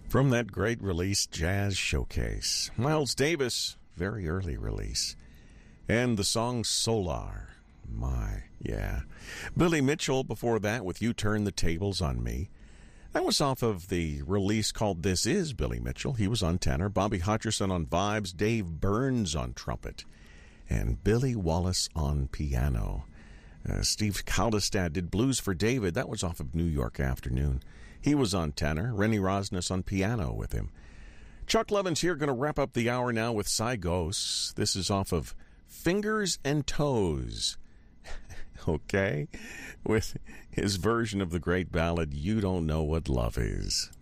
From that great release, Jazz Showcase, Miles Davis, very early release, and the song Solar. Yeah. Billy Mitchell before that with You Turn the Tables on Me. That was off of the release called This Is Billy Mitchell. He was on tenor, Bobby Hutcherson on vibes, Dave Burns on trumpet, and Billy Wallace on piano. Steve Kaldestad did Blues for David. That was off of New York Afternoon. He was on tenor, Rennie Rosnes on piano with him. Chuck Levins here, going to wrap up the hour now with Sygos. This is off of Fingers and Toes. Okay? With his version of the great ballad, You Don't Know What Love Is.